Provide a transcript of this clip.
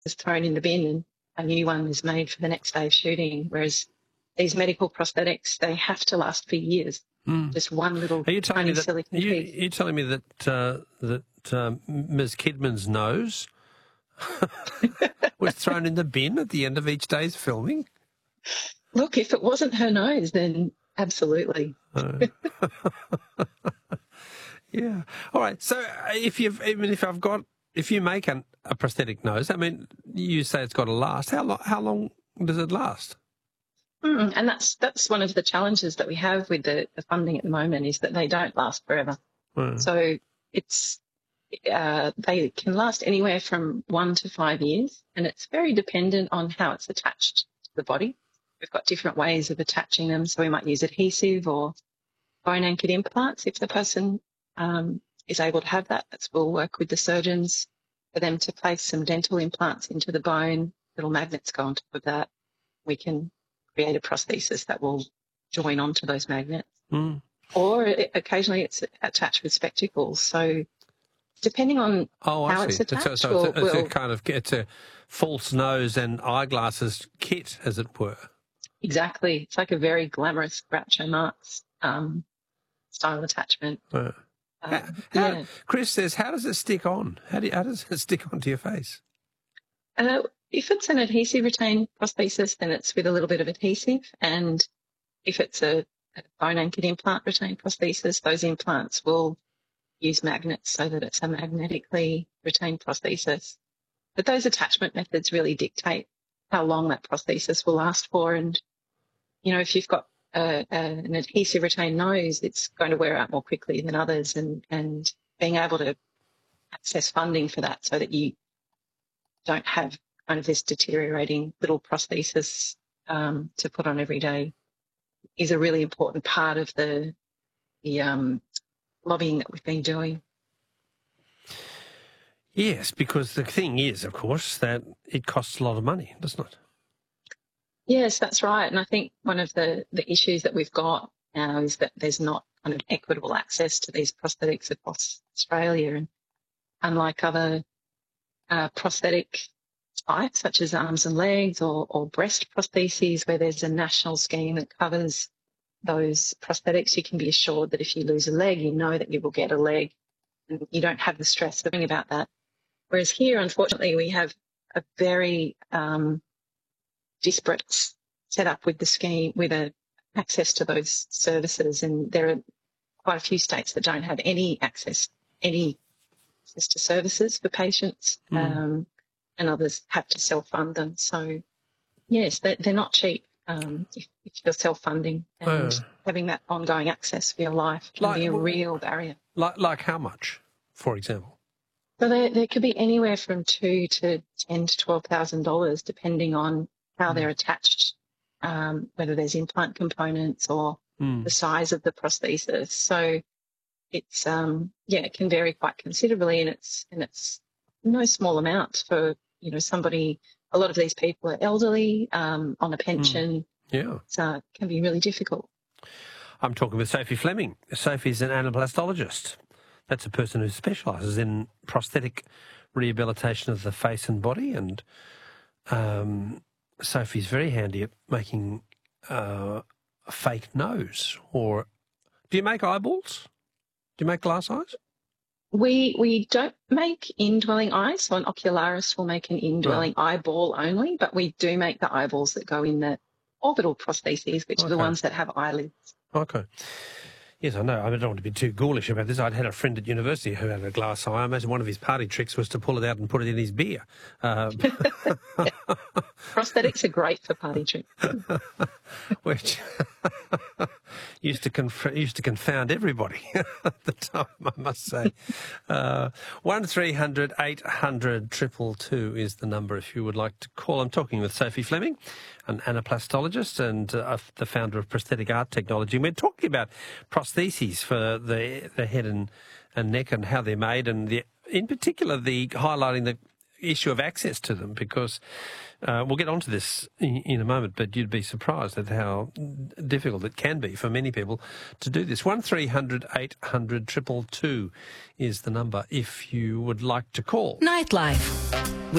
is thrown in the bin and a new one is made for the next day's shooting, whereas these medical prosthetics, they have to last for years. Just one little tiny silicone piece. Are you telling me that Ms. Kidman's nose was thrown in the bin at the end of each day's filming? Look, if it wasn't her nose, then absolutely. Yeah. All right. So if you make a prosthetic nose, I mean, you say it's got to last. How long does it last? And that's one of the challenges that we have with the funding at the moment, is that they don't last forever. So they can last anywhere from 1 to 5 years, and it's very dependent on how it's attached to the body. We've got different ways of attaching them, so we might use adhesive or bone-anchored implants if the person is able to have that. We'll work with the surgeons for them to place some dental implants into the bone. Little magnets go on top of that. We can create a prosthesis that will join onto those magnets. Or occasionally it's attached with spectacles. So depending on how it's attached. It's a false nose and eyeglasses kit, as it were. Exactly. It's like a very glamorous Groucho Marx style attachment. Chris says, how does it stick on? How does it stick onto your face? If it's an adhesive retained prosthesis, then it's with a little bit of adhesive. And if it's a bone-anchored implant retained prosthesis, those implants will use magnets so that it's a magnetically retained prosthesis. But those attachment methods really dictate how long that prosthesis will last for. And, you know, if you've got an adhesive retained nose, it's going to wear out more quickly than others, and being able to access funding for that so that you don't have kind of this deteriorating little prosthesis to put on every day is a really important part of the lobbying that we've been doing. Yes, because the thing is, of course, that it costs a lot of money, doesn't it? Yes, that's right. And I think one of the issues that we've got now is that there's not kind of equitable access to these prosthetics across Australia. And unlike other prosthetic types, such as arms and legs or breast prostheses, where there's a national scheme that covers those prosthetics, you can be assured that if you lose a leg, you know that you will get a leg, and you don't have the stress of thinking about that. Whereas here, unfortunately, we have a very disparate setup with the scheme, with access to those services, and there are quite a few states that don't have any access to services for patients, and others have to self-fund them. So, yes, they're not cheap if you're self-funding, and having that ongoing access for your life can be a real barrier. Like how much, for example? So there could be anywhere from $2,000 to $10,000 to $12,000, depending on how they're attached, whether there's implant components or the size of the prosthesis. So it's it can vary quite considerably, and it's no small amount for somebody. A lot of these people are elderly, on a pension. So it can be really difficult. I'm talking with Sophie Fleming. Sophie's an anaplastologist. That's a person who specialises in prosthetic rehabilitation of the face and body, and Sophie's very handy at making a fake nose. Or do you make eyeballs? Do you make glass eyes? We don't make indwelling eyes, so an ocularist will make an indwelling eyeball only, but we do make the eyeballs that go in the orbital prostheses, which are the ones that have eyelids. Okay. Yes, I know. I don't want to be too ghoulish about this. I'd had a friend at university who had a glass eye. I imagine one of his party tricks was to pull it out and put it in his beer. Prosthetics are great for party tricks. Which used to confound everybody at the time, I must say. 1300 800 222 is the number if you would like to call. I'm talking with Sophie Fleming, an anaplastologist and the founder of Prosthetic Art Technology. And we're talking about prostheses for the head and neck and how they're made, and in particular highlighting the issue of access to them, because we'll get onto this in a moment, but you'd be surprised at how difficult it can be for many people to do this. 1300 800 222 is the number if you would like to call. Nightlife.